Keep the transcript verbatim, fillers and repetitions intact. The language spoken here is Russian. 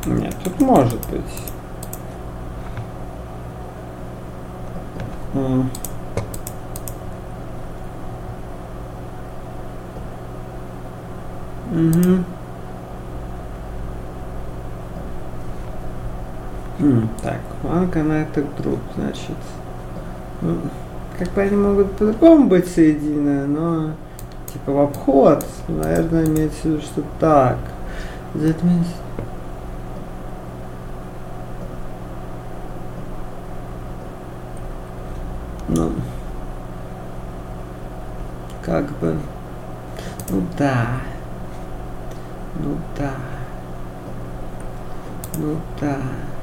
Нет, тут может быть. М. Угу. М, так, one connected group, значит. Ну, как бы они могут по-другому быть соединены, но типа в обход, наверное, имеется в виду, что так. That means... Ну, как бы... Ну да. Ну да. Ну да.